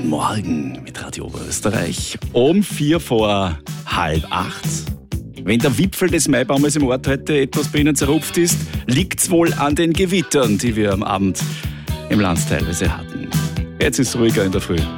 Morgen mit Radio Oberösterreich um 7:45. Wenn der Wipfel des Maibaumes im Ort heute etwas bei Ihnen zerrupft ist, liegt's wohl an den Gewittern, die wir am Abend im Land teilweise hatten. Jetzt ist es ruhiger in der Früh.